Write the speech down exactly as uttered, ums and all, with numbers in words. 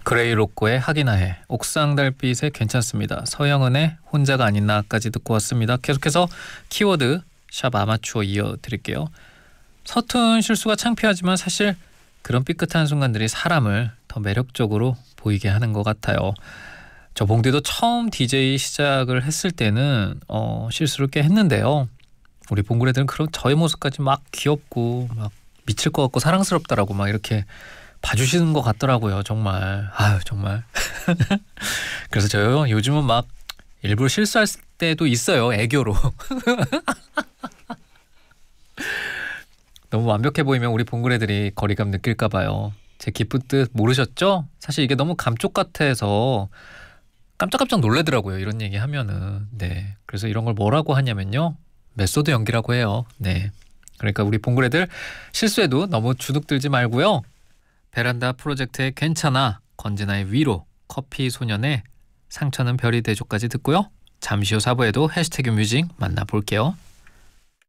그레이로꼬의 하기나 해, 옥상 달빛의 괜찮습니다. 서영은의 혼자가 아닌 나까지 듣고 왔습니다. 계속해서 키워드 샵 아마추어 이어드릴게요. 서툰 실수가 창피하지만 사실 그런 삐끗한 순간들이 사람을 더 매력적으로 보이게 하는 것 같아요. 저 봉디도 처음 디제이 시작을 했을 때는 어, 실수를 꽤 했는데요. 우리 봉구레들은 그런 저의 모습까지 막 귀엽고 막 미칠 것 같고 사랑스럽다라고 막 이렇게 봐주시는 것 같더라고요. 정말 아유 정말 그래서 저요 요즘은 막 일부러 실수할 때도 있어요. 애교로. 너무 완벽해 보이면 우리 봉구레들이 거리감 느낄까 봐요. 제 기쁜 뜻 모르셨죠? 사실 이게 너무 감쪽 같아서 깜짝깜짝 놀라더라고요. 이런 얘기 하면은. 네. 그래서 이런 걸 뭐라고 하냐면요. 메소드 연기라고 해요. 네. 그러니까 우리 봉구레들 실수해도 너무 주눅들지 말고요. 베란다 프로젝트의 괜찮아, 건진아의 위로, 커피 소년의 상처는 별이 되죠까지 듣고요. 잠시 후 사 부에도 해시태그 뮤직 만나볼게요.